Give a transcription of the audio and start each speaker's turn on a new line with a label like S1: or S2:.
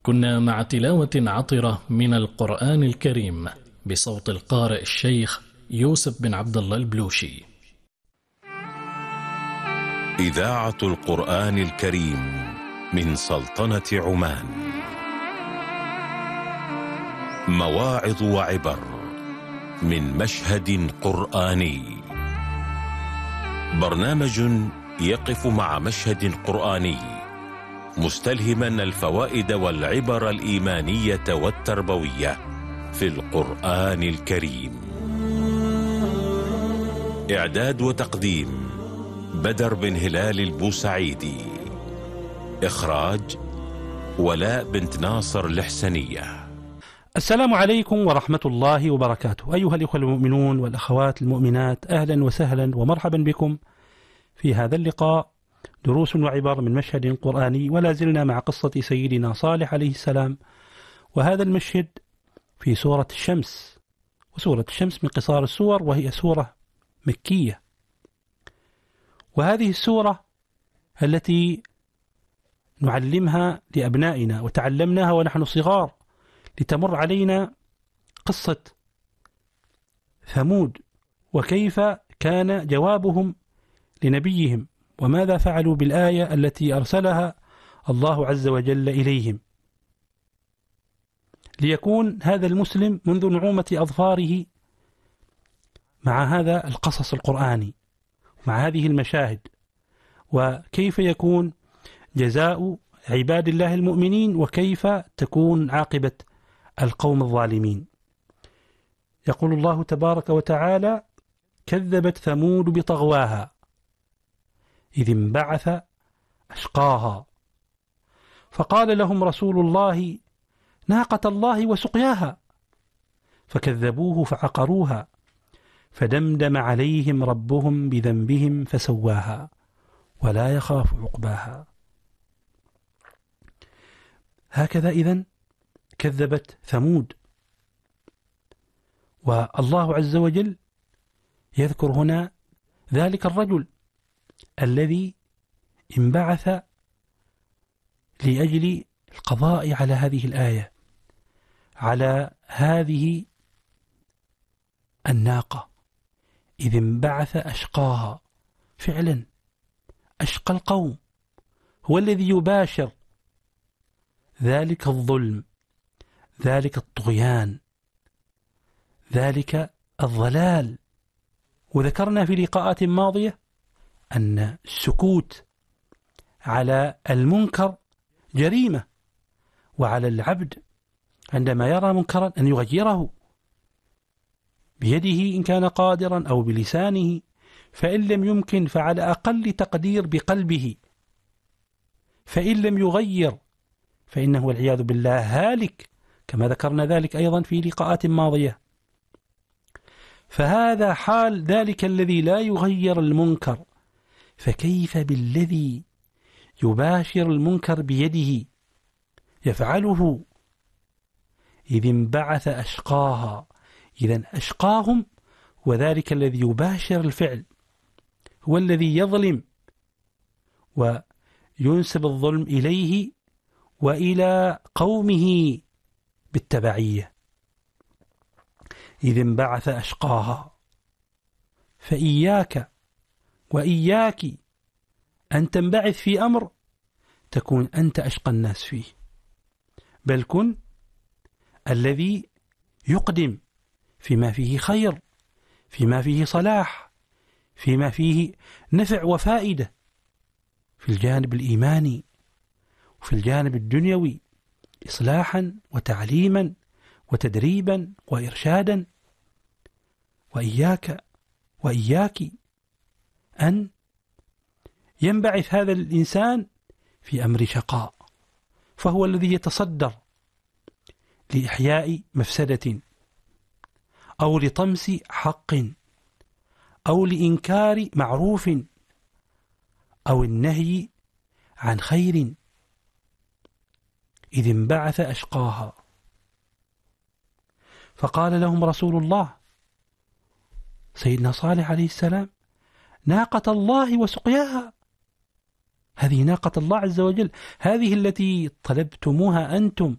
S1: كنا مع تلاوة عطرة من القرآن الكريم بصوت القارئ الشيخ يوسف بن عبد الله البلوشي.
S2: إذاعة القرآن الكريم من سلطنة عمان. مواعظ وعبر من مشهد قرآني. برنامج يقف مع مشهد قرآني مستلهما الفوائد والعبر الإيمانية والتربوية في القرآن الكريم. إعداد وتقديم بدر بن هلال البوسعيدي. إخراج ولاء بنت ناصر الحسنية.
S3: السلام عليكم ورحمة الله وبركاته. أيها الإخوة المؤمنون والأخوات المؤمنات، أهلا وسهلا ومرحبا بكم في هذا اللقاء، دروس وعبر من مشهد قرآني، ولا زلنا مع قصة سيدنا صالح عليه السلام، وهذا المشهد في سورة الشمس. وسورة الشمس من قصار السور، وهي سورة مكية، وهذه السورة التي نعلمها لأبنائنا وتعلمناها ونحن صغار، لتمر علينا قصة ثمود وكيف كان جوابهم لنبيهم، وماذا فعلوا بالآية التي أرسلها الله عز وجل إليهم، ليكون هذا المسلم منذ نعومة أظفاره مع هذا القصص القرآني، مع هذه المشاهد، وكيف يكون جزاء عباد الله المؤمنين، وكيف تكون عاقبة القوم الظالمين. يقول الله تبارك وتعالى: كذبت ثمود بطغواها إذ انبعث أشقاها فقال لهم رسول الله ناقة الله وسقياها فكذبوه فعقروها فدمدم عليهم ربهم بذنبهم فسواها ولا يخاف عقباها. هكذا إذن كذبت ثمود. والله عز وجل يذكر هنا ذلك الرجل الذي انبعث لأجل القضاء على هذه الآية، على هذه الناقة، إذ انبعث أشقاها. فعلا أشقى القوم هو الذي يباشر ذلك الظلم، ذلك الطغيان، ذلك الضلال. وذكرنا في لقاءات ماضية أن السكوت على المنكر جريمة، وعلى العبد عندما يرى منكرا أن يغيره بيده إن كان قادرا أو بلسانه، فإن لم يمكن فعلى أقل تقدير بقلبه، فإن لم يغير فإنه والعياذ بالله هالك، كما ذكرنا ذلك أيضا في لقاءات ماضية. فهذا حال ذلك الذي لا يغير المنكر، فكيف بالذي يباشر المنكر بيده يفعله؟ إذ انبعث أشقاها. إذن أشقاهم وذلك الذي يباشر الفعل، هو الذي يظلم وينسب الظلم إليه وإلى قومه بالتبعية. إذ انبعث أشقاها. فإياك وإياك أن تنبعث في أمر تكون أنت أشقى الناس فيه، بل كن الذي يقدم فيما فيه خير، فيما فيه صلاح، فيما فيه نفع وفائدة، في الجانب الإيماني وفي الجانب الدنيوي، إصلاحا وتعليما وتدريبا وإرشادا. وإياك أن ينبعث هذا الإنسان في أمر شقاء، فهو الذي يتصدر لإحياء مفسدة أو لطمس حق أو لإنكار معروف أو النهي عن خير. إذ انبعث أشقاها فقال لهم رسول الله سيدنا صالح عليه السلام ناقة الله وسقياها. هذه ناقة الله عز وجل، هذه التي طلبتموها أنتم